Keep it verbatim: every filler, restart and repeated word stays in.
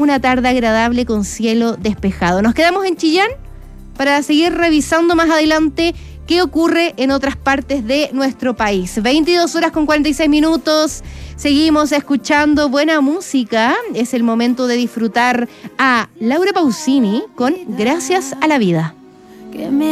una tarde agradable con cielo despejado. Nos quedamos en Chillán para seguir revisando más adelante qué ocurre en otras partes de nuestro país. veintidós horas con cuarenta y seis minutos. Seguimos escuchando buena música. Es el momento de disfrutar a Laura Pausini con Gracias a la Vida.